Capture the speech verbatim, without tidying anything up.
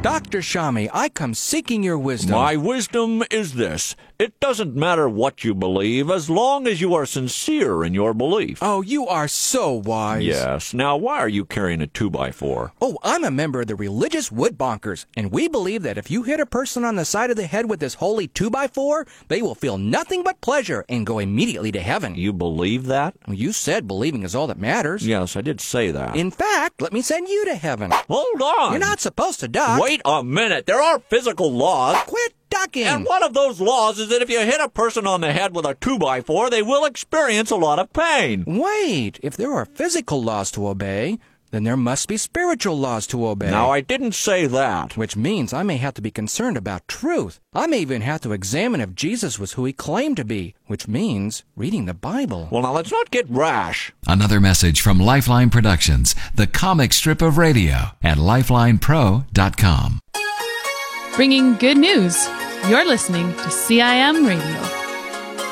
Doctor Shami, I come seeking your wisdom. My wisdom is this. It doesn't matter what you believe as long as you are sincere in your belief. Oh, you are so wise. Yes. Now, why are you carrying a two by four? Oh, I'm a member of the Religious Woodbonkers, and we believe that if you hit a person on the side of the head with this holy two by four, they will feel nothing but pleasure and go immediately to heaven. You believe that? You said believing is all that matters. Yes, I did say that. In fact, let me send you to heaven. Hold on. You're not supposed to duck. Wait a minute. There are physical laws. Quit ducking. And one of those laws is that if you hit a person on the head with a two by four, they will experience a lot of pain. Wait, if there are physical laws to obey, then there must be spiritual laws to obey. Now, I didn't say that. Which means I may have to be concerned about truth. I may even have to examine if Jesus was who he claimed to be, which means reading the Bible. Well, now, let's not get rash. Another message from Lifeline Productions, the comic strip of radio, at lifeline pro dot com. Bringing good news. You're listening to C I M Radio.